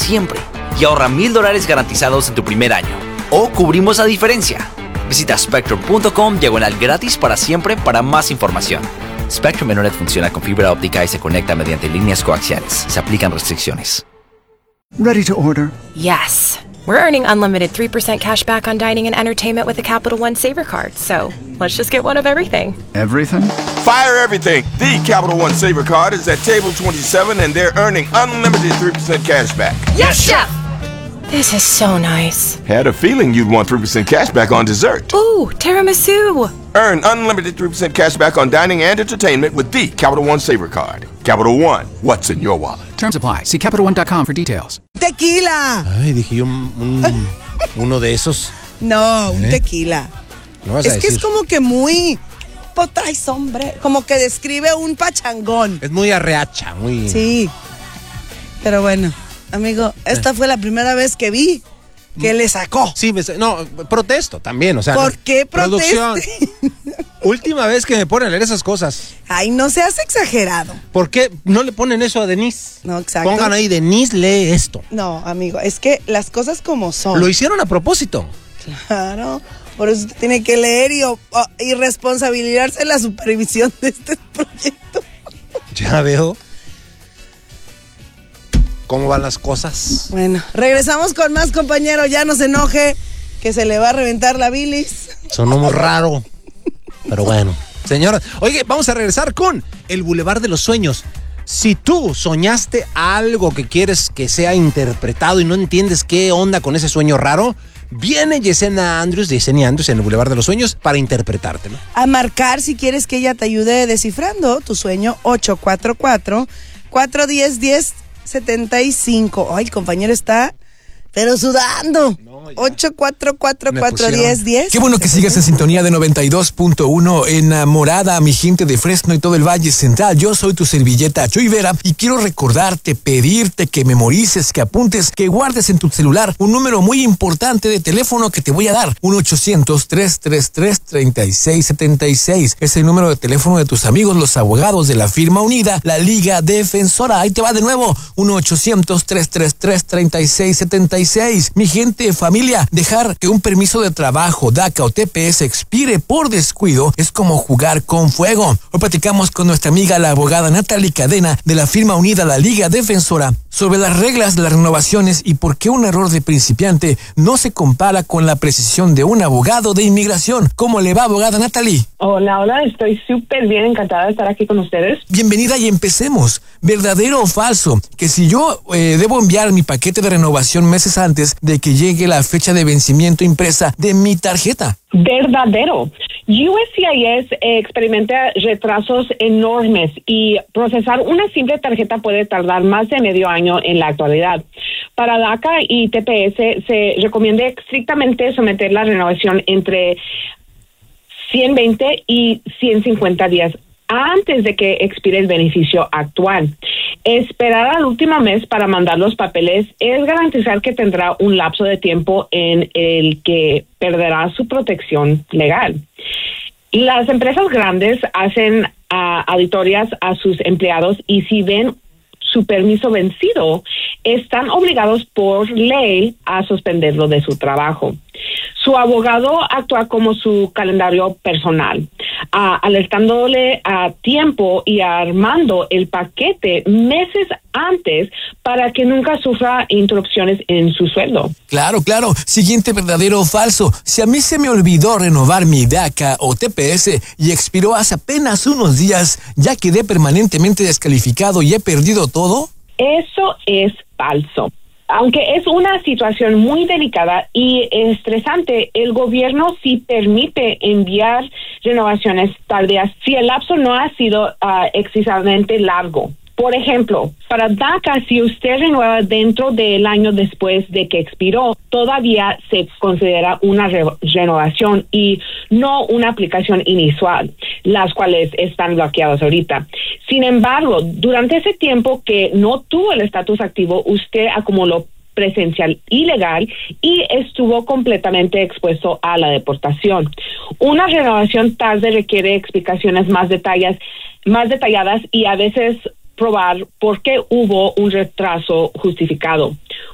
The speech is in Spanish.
siempre y ahorra $1,000 garantizados en tu primer año. O cubrimos la diferencia. Visita Spectrum.com/gratis para siempre para más información. Spectrum Internet funciona con fibra óptica y se conecta mediante líneas coaxiales. Se aplican restricciones. Ready to order? Yes. We're earning unlimited 3% cash back on dining and entertainment with a Capital One Saver card. So let's just get one of everything. Everything? Fire everything. The Capital One Saver card is at table 27 and they're earning unlimited 3% cash back. Yes, Chef! This is so nice. Had a feeling you'd want 3% cash back on dessert. Ooh, tiramisu. Earn unlimited 3% cash back on dining and entertainment with the Capital One Saver card. Capital One, what's in your wallet? Terms apply. See CapitalOne.com for details. ¡Tequila! Ay, dije yo uno de esos. No, un tequila. No vas a Es que decir. es como que muy... Pues traes, hombre. Como que describe un pachangón. Es muy arreacha, muy... Sí. Pero bueno, amigo, esta fue la primera vez que vi que le sacó. Sí, no, protesto también, o sea. ¿Por qué producción? proteste? Última vez que me ponen a leer esas cosas. Ay, no seas exagerado. ¿Por qué no le ponen eso a Denise? No, exacto. Pongan ahí, Denise lee esto. No, amigo, es que las cosas como son. Lo hicieron a propósito. Claro, por eso usted tiene que leer y responsabilizarse en la supervisión de este proyecto. Ya veo cómo van las cosas. Bueno, regresamos con más, compañero. Ya no se enoje, que se le va a reventar la bilis. Sonó muy raro, pero bueno. Señora, oye, vamos a regresar con el Boulevard de los Sueños. Si tú soñaste algo que quieres que sea interpretado y no entiendes qué onda con ese sueño raro, viene Yesenia Andrews en el Boulevard de los Sueños para interpretártelo. A marcar si quieres que ella te ayude descifrando tu sueño. 844-410-1075. Ay, el compañero está, pero sudando. 844-410-10. Qué bueno que sigas en sintonía de 92.1, enamorada, mi gente de Fresno y todo el Valle Central. Yo soy tu servilleta Chuy Vera y quiero recordarte, pedirte que memorices, que apuntes, que guardes en tu celular un número muy importante de teléfono que te voy a dar. 1-800-333-3676. Es el número de teléfono de tus amigos, los abogados de la firma unida, la Liga Defensora. Ahí te va de nuevo. 1-800-333-3676. Mi gente, familia, dejar que un permiso de trabajo, DACA o TPS expire por descuido es como jugar con fuego. Hoy platicamos con nuestra amiga, la abogada Natalie Cadena, de la firma unida La Liga Defensora, sobre las reglas de las renovaciones y por qué un error de principiante no se compara con la precisión de un abogado de inmigración. ¿Cómo le va, abogada Natalie? Hola, estoy súper bien, encantada de estar aquí con ustedes. Bienvenida y empecemos. ¿Verdadero o falso que si yo debo enviar mi paquete de renovación meses antes de que llegue la fecha de vencimiento impresa de mi tarjeta? Verdadero. USCIS experimenta retrasos enormes y procesar una simple tarjeta puede tardar más de medio año en la actualidad. Para DACA y TPS se recomienda estrictamente someter la renovación entre 120 y 150 días antes de que expire el beneficio actual. Esperar al último mes para mandar los papeles es garantizar que tendrá un lapso de tiempo en el que perderá su protección legal. Las empresas grandes hacen auditorías a sus empleados y si ven su permiso vencido, están obligados por ley a suspenderlo de su trabajo. Su abogado actúa como su calendario personal, alertándole a tiempo y armando el paquete meses antes para que nunca sufra interrupciones en su sueldo. Claro. Siguiente, verdadero o falso. Si a mí se me olvidó renovar mi DACA o TPS y expiró hace apenas unos días, ¿ya quedé permanentemente descalificado y he perdido todo? Eso es falso. Aunque es una situación muy delicada y estresante, el gobierno sí permite enviar renovaciones tardías si el lapso no ha sido excesivamente largo. Por ejemplo, para DACA, si usted renueva dentro del año después de que expiró, todavía se considera una renovación y no una aplicación inicial, las cuales están bloqueadas ahorita. Sin embargo, durante ese tiempo que no tuvo el estatus activo, usted acumuló presencial ilegal y estuvo completamente expuesto a la deportación. Una renovación tarde requiere explicaciones más detalladas y a veces probar por qué hubo un retraso justificado.